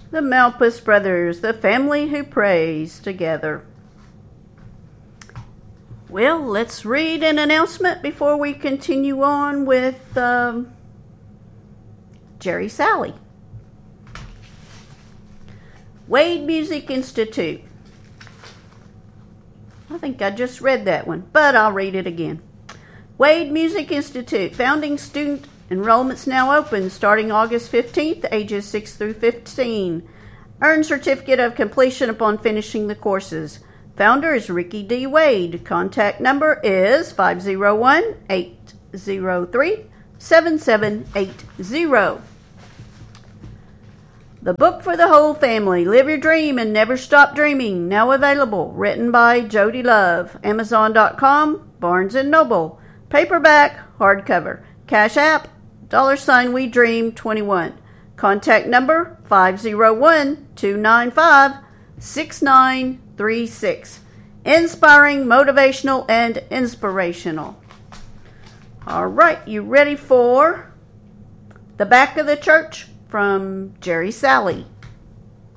The Malpas Brothers, the family who prays together. Well, let's read an announcement before we continue on with Jerry Salley. Wade Music Institute. I think I just read that one, but I'll read it again. Wade Music Institute, founding student enrollments now open starting August 15th, ages 6 through 15. Earn certificate of completion upon finishing the courses. Founder is Ricky D. Wade. Contact number is 501-803-7780. The book for the whole family, Live Your Dream and Never Stop Dreaming, now available. Written by Jody Love. Amazon.com, Barnes & Noble. Paperback, hardcover. Cash App, $We Dream 21. Contact number 501-295-6936. Inspiring, motivational, and inspirational. All right, you ready for The Back of the Church from Jerry Salley?